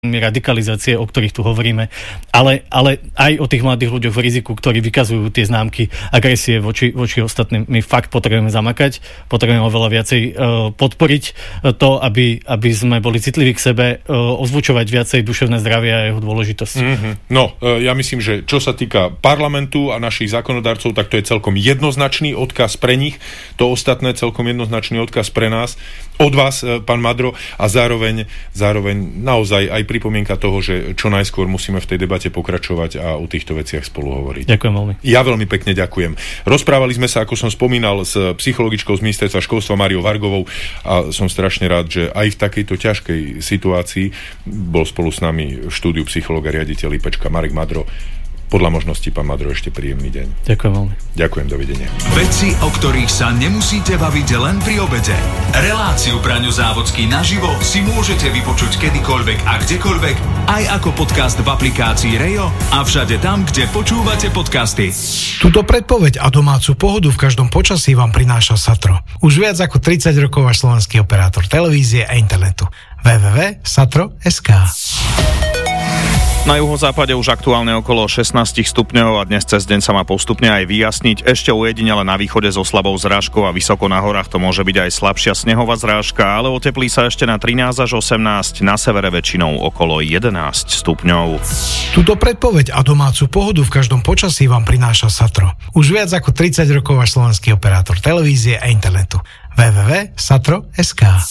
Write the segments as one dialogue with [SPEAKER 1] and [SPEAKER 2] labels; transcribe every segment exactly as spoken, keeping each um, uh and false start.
[SPEAKER 1] radikalizácie, o ktorých tu hovoríme, ale, ale aj o tých mladých ľuďoch v riziku, ktorí vykazujú tie známky agresie voči, voči ostatným. My fakt potrebujeme zamakať, potrebujeme oveľa viacej uh, podporiť to, aby, aby sme boli citliví k sebe, uh, ozvučovať viacej duševné zdravie a jeho dôležitosť.
[SPEAKER 2] Mm-hmm. No, uh, ja myslím, že čo sa týka parlamentu a našich zákonodarcov, tak to je celkom jednoznačný odkaz pre nich, to ostatné celkom jednoznačný odkaz pre nás, od vás, uh, pán Madro, a zároveň, zároveň naozaj aj pripomienka toho, že čo najskôr musíme v tej debate pokračovať a o týchto veciach spolu hovoriť.
[SPEAKER 1] Ďakujem veľmi.
[SPEAKER 2] Ja veľmi pekne ďakujem. Rozprávali sme sa, ako som spomínal, s psychologičkou z ministerstva školstva Máriou Vargovou a som strašne rád, že aj v takejto ťažkej situácii bol spolu s nami v štúdiu psychológa riaditeľ IPčka Marek Madro. Podľa možností, pán Madro, ešte príjemný deň.
[SPEAKER 1] Ďakujem veľmi.
[SPEAKER 2] Ďakujem, dovidenia.
[SPEAKER 3] Veci, o ktorých sa nemusíte baviť len pri obede. Reláciu Braňo Závodský naživo si môžete vypočuť kedykoľvek a kdekoľvek, aj ako podcast v aplikácii Rejo a všade tam, kde počúvate podcasty.
[SPEAKER 4] Túto predpoveď a domácu pohodu v každom počasí vám prináša Satro. Už viac ako tridsať rokov váš slovenský operátor televízie a internetu. w w w bodka satro bodka es ká.
[SPEAKER 5] Na juhozápade už aktuálne okolo šestnásť stupňov a dnes cez deň sa má postupne aj vyjasniť. Ešte ujedinele na východe so slabou zrážkou a vysoko na horách to môže byť aj slabšia snehová zrážka, ale oteplí sa ešte na trinásť až osemnásť, na severe väčšinou okolo jedenásť stupňov.
[SPEAKER 4] Túto predpoveď a domácu pohodu v každom počasí vám prináša Satro. Už viac ako tridsať rokov váš slovenský operátor televízie a internetu. w w w bodka satro bodka es ká.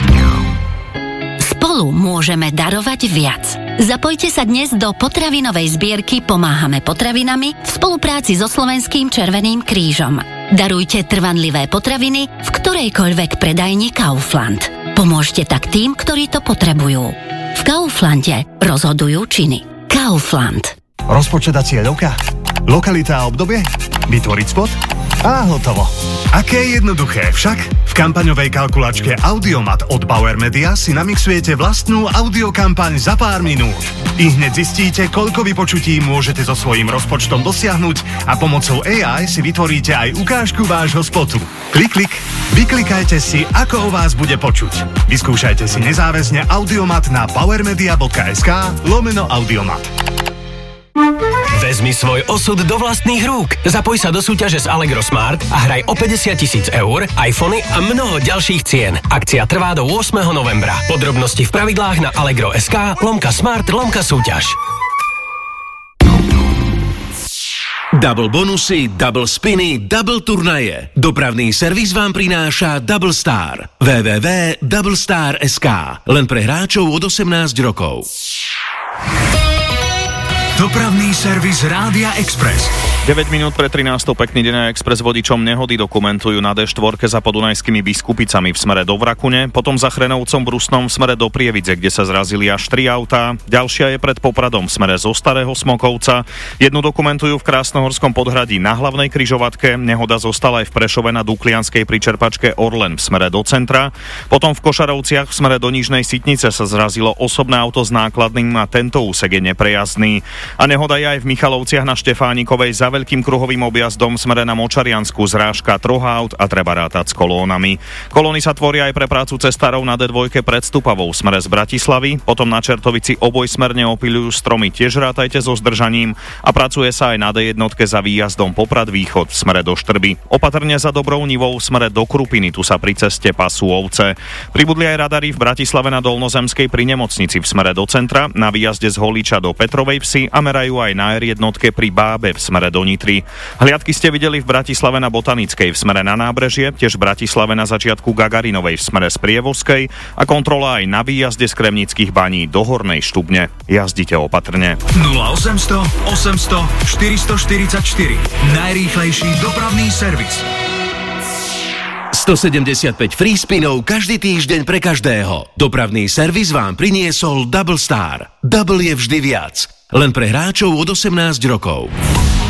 [SPEAKER 6] Spolu môžeme darovať viac. Zapojte sa dnes do potravinovej zbierky Pomáhame potravinami v spolupráci so Slovenským Červeným krížom. Darujte trvanlivé potraviny v ktorejkoľvek predajni Kaufland. Pomôžte tak tým, ktorí to potrebujú. V Kauflande rozhodujú činy. Kaufland.
[SPEAKER 7] Rozpočet a cieľovka? Lokalita a obdobie? Vytvoriť spot? A hotovo. Aké jednoduché však? V kampaňovej kalkulačke Audiomat od Bauer Media si namixujete vlastnú audiokampaň za pár minút. I hneď zistíte, koľko vypočutí môžete so svojím rozpočtom dosiahnuť a pomocou á í si vytvoríte aj ukážku vášho spotu. Klik, klik, vyklikajte si, ako o vás bude počuť. Vyskúšajte si nezáväzne Audiomat na powermedia bodka es ká lomeno Audiomat.
[SPEAKER 8] Vezmi svoj osud do vlastných rúk. Zapoj sa do súťaže z Allegro Smart a hraj o päťdesiat tisíc eur, iPhony a mnoho ďalších cien. Akcia trvá do ôsmeho novembra. Podrobnosti v pravidlách na allegro bodka es ká lomka smart lomka súťaž.
[SPEAKER 9] Double bonusy, double spiny, double turnaje. Dopravný servis vám prináša Double Star. w w w bodka double star bodka es ká. Len pre hráčov od osemnásť rokov.
[SPEAKER 3] Dopravný servis Rádia Express.
[SPEAKER 5] deväť minút pre trinástu, pekný deň a Express vodičom nehody dokumentujú na dé štyri za Podunajskými Biskupicami v smere do Vrakune, potom za Chrenovcom Brusnom v smere do Prievidze, kde sa zrazili až tri autá. Ďalšia je pred Popradom v smere zo Starého Smokovca. Jednu dokumentujú v Krásnohorskom podhradí na hlavnej križovatke. Nehoda zostala aj v Prešove na Duklianskej pri čerpačke Orlen v smere do centra. Potom v Košarovciach v smere do Nižnej Sitnice sa zrazilo osobné auto s nákladným a tento úsek je neprejazdný. A nehoda je aj v Michalovciach na Štefánikovej za veľkým kruhovým objazdom smere na Močariansku, zrážka troch aut a treba rátať s kolónami. Kolóny sa tvoria aj pre prácu cestárov na dé dva pred Stupavou smere z Bratislavy, potom na Čertovici obojsmerne opiľujú stromy, tiež rátajte so zdržaním a pracuje sa aj na dé jedna za výjazdom Poprad Východ v smere do Štrby. Opatrne za Dobrou Nivou v smere do Krupiny, tu sa pri ceste pasú ovce. Pribudli aj radary v Bratislave na Dolnozemskej pri nemocnici v smere do centra, na výjazde z Holíča do Petrovej Vsi a merajú aj na er jedna pri Bábe v smere do Nitry. Hliadky ste videli v Bratislave na Botanickej v smere na Nábrežie, tiež v Bratislave na začiatku Gagarinovej v smere z Prievozkej a kontrola aj na výjazde z Kremnických baní do Hornej Štubne. Jazdite opatrne.
[SPEAKER 3] nula osemsto osemsto štyristoštyridsaťštyri. Najrýchlejší dopravný servis.
[SPEAKER 9] stosedemdesiatpäť free spinov každý týždeň pre každého. Dopravný servis vám priniesol Double Star. Double je vždy viac. Len pre hráčov od osemnásť rokov.